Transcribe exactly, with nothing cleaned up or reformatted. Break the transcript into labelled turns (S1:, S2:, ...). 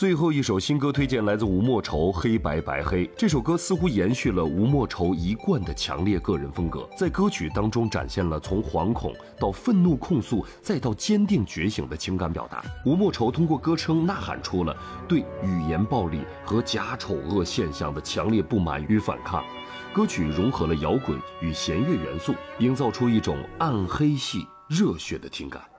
S1: 最后一首新歌推荐来自吴莫愁《黑白白黑》，这首歌似乎延续了吴莫愁一贯的强烈个人风格，在歌曲当中展现了从惶恐到愤怒控诉再到坚定觉醒的情感表达。吴莫愁通过歌声呐喊出了对语言暴力和假丑恶现象的强烈不满与反抗。歌曲融合了摇滚与弦乐元素，营造出一种暗黑系热血的听感。